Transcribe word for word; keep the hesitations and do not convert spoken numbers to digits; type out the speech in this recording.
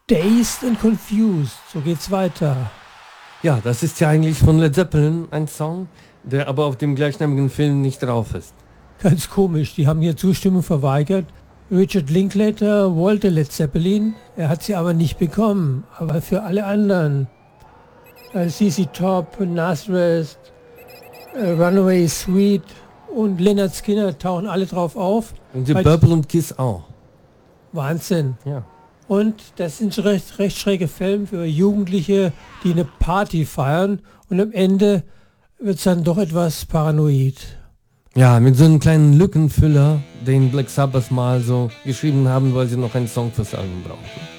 Dazed and Confused, so geht's weiter. Ja, das ist ja eigentlich von Led Zeppelin ein Song, der aber auf dem gleichnamigen Film nicht drauf ist. Ganz komisch, die haben hier Zustimmung verweigert. Richard Linklater wollte Led Zeppelin, er hat sie aber nicht bekommen. Aber für alle anderen, äh, C C Top, Nazareth, äh, Runaway Suite und Lynyrd Skynyrd tauchen alle drauf auf. Und die Purple und Kiss auch. Wahnsinn. Ja. Und das sind recht, recht schräge Filme für Jugendliche, die eine Party feiern und am Ende wird es dann doch etwas paranoid. Ja, mit so einem kleinen Lückenfüller, den Black Sabbath mal so geschrieben haben, weil sie noch einen Song fürs Album brauchen.